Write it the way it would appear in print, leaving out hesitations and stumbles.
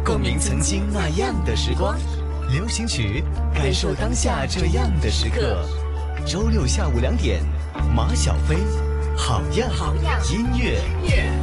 共鸣曾经那样的时光。流行曲，感受当下这样的时刻。周六下午2点，马小飞，好样音乐。